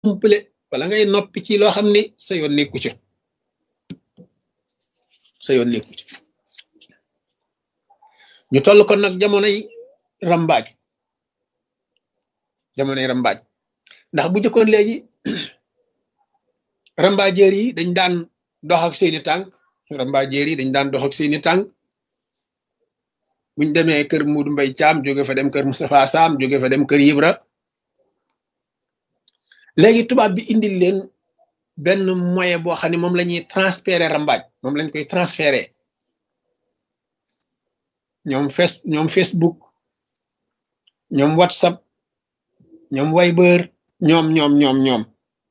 umpale wala ngay noppi ci loo xam ni sa yoon nekku ci sa yoon nekku ci ñu toll kon nag jamonoy rambaaj ndax bu jëkkoon léegi rambaajeer yi dañ daan dox ak seeni tànk buñ demee kër Muudu Mbay Caam jóge fa dem kër Moustapha Sam jóge fa dem kër Ibra léegi tubaab bi indil leen benn moyen boo xam ne moom la ñuy transférer rambaaj moom lañ koy transférer ñoom Facebook ñoom WhatsApp ñoom Viber ñoom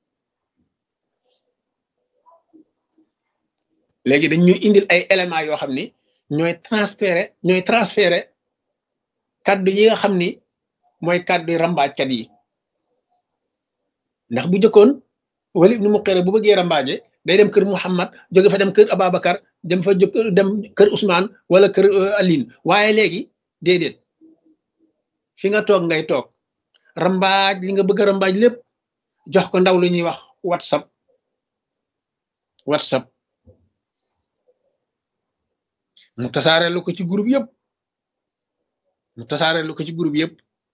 léegi dañ ñuy indil ay éléments yoo xam ni ñooy transférer kaddu yi nga xam ni mooy kaddu rambaajkat yi ndax bu jëkkoon Walid ibn Mughira bu bëggee rambaaje day dem kër Muhammad jóge fa dem kër Ababacar dem kër Ousmane wala kër Aline waaye léegi déedéet fi nga toog ngay toog rambaaj li nga bëgg a rambaaj lépp jox ko ndaw lu ñuy wax WhatsApp mu tasaarelu ko ci groupe yëpp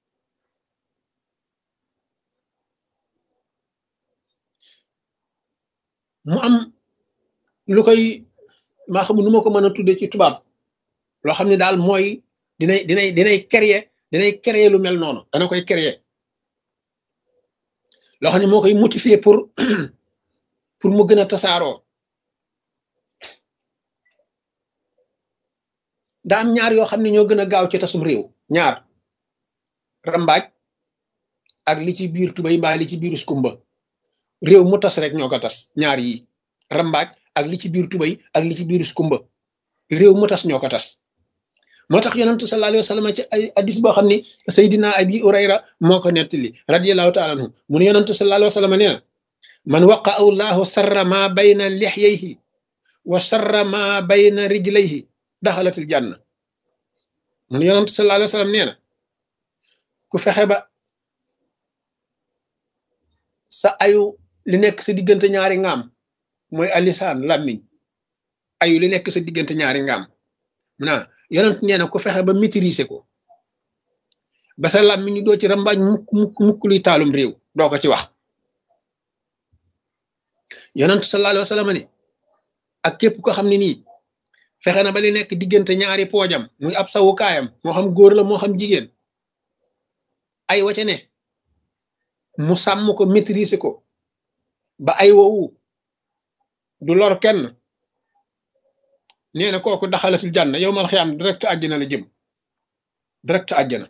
mu am lu koy maa xam nu ma ko mën a tudde ci tubaab loo xam ne daal mooy dinay créer lu mel noonu dana koy créer loo xam ne moo koy motiver pour mu gën a tasaaroo daa am ñaar yoo xam ne ñoo gën a gaaw ci tasum réew ñaar rambaaj ak li ci biir tubay mbaa li ci biir skumba réew mu tas rek ñoo ko tas ñaar yi rambaaj ak li ci biir tubay ak li ci biir skumba réew mu tas ñoo ko tas moo tax yonentu sallallahu alayhi wa sallam ci ay hadis boo xam ni Seydina Abi Hurayra moo ko nettali radiyallahu taala anhu mu ne yonentu sallallahu alayhi wa sallam nee na man waqa'ahu llahu sarra ma bayna lihyayhi wa sarra ma bayna rijlayhi daxalatil janna mu ne yonentu sallallahu alayhi wa sallam nee na ku fexe ba sa ayu li nekk sa diggante ñaari ngaam mooy alisaan làmmiñ ayu li nekk sa diggante ñaari ngaam yonent nee na ku fexe ba maîtriser ko ba sa làmmiñ ñu doo ci rambaaj mukk luy taalum réew doo ko ci wax yonent sallallahu alayhi wa sallam ni ak képp ko xam ne nii fexe na ba li nekk diggante ñaari poojam muy ab sawukaayam moo xam góor la moo xam jigéen ay waca ne mu sàmm ko maîtriser ko ba ay woowu du lor kenn nee na kooku daxalatul janna yow mal xiyaam direct àjjana la jëm direct àjjana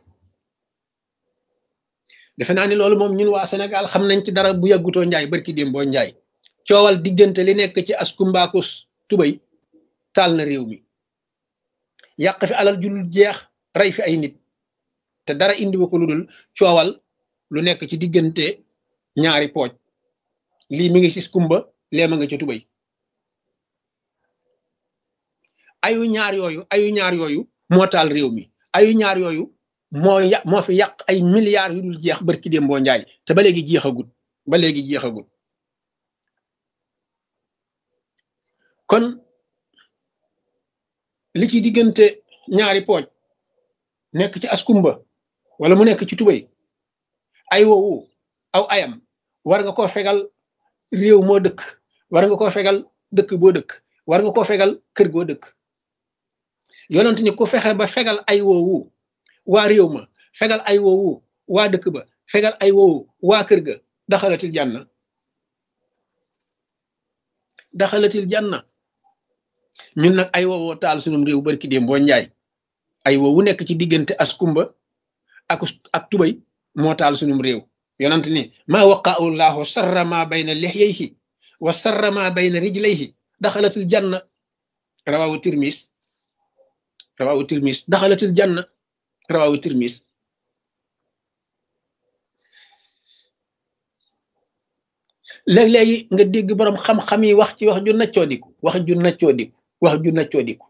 defe naa ni loolu moom ñun waa Sénégal xam nañ ci dara bu yàggutoo njaay barki démboo njaay coowal diggante li nekk ci askumbaaku tubay taal na réew mi yàq fi alal ju dul jeex rey fi ay nit te dara indiwu ko lu dul coowal lu nekk ci diggante ñaari pooj lii mi ngi ci skumba lee ma nga ci tubay ayu ñaar yooyu moo taal réew mi ayu ñaar yooyu moo fi yàq ay milliards yu dul jeex barki dem boo njaay te ba léegi jeexagul kon li ci diggante ñaari pooj nekk ci askumba wala mu nekk ci tubay ay woowu aw ayam war nga koo fegal réew moo dëkk war nga koo fegal dëkk boo dëkk war nga koo fegal kër goo dëkk yonent ni ku fexe ba fegal ay woowu waa réew ma fegal ay woowu waa dëkk ba fegal ay woowu waa kër ga daxalatil janna ñun nag ay woowoo taal sunum réew barki déem boo njaay ay woowu nekk ci diggante askumba ak tubay moo taal sunum réew yonent ni maa waqa'u llahu sarra ma bayna lihyayhi wa sarra ma bayna rijlayhi daxalatil janna rawawu tirmis daxalatil janna rawawu tirmis léeg-léegi nga dégg boroom xam-xam yi wax ci wax ju naccoo diku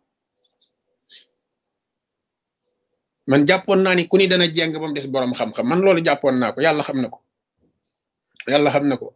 man jàppoon naa ni ku ni dana jeng ba mu des boroom xam-xam man loolu jàppoon naa ko yàlla xam na ko yàlla xam na ko